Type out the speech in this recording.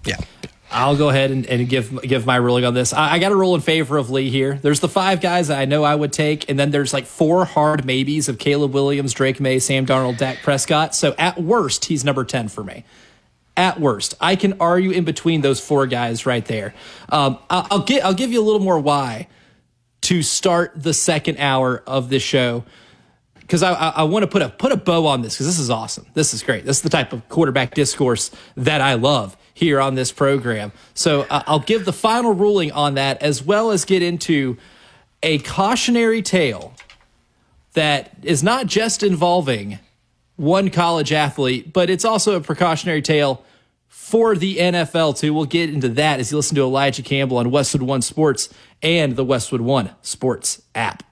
Yeah. I'll go ahead and give my ruling on this. I got to rule in favor of Lee here. There's the 5 guys that I know I would take, and then there's like 4 hard maybes of Caleb Williams, Drake May, Sam Darnold, Dak Prescott. So at worst, he's number 10 for me. At worst, I can argue in between those 4 guys right there. I'll give you a little more why to start the second hour of this show, because I want to put a bow on this, because this is awesome. This is great. This is the type of quarterback discourse that I love here on this program. So I'll give the final ruling on that, as well as get into a cautionary tale that is not just involving one college athlete, but it's also a precautionary tale for the NFL too. We'll get into that as you listen to Elijah Campbell on Westwood One Sports and the Westwood One Sports app.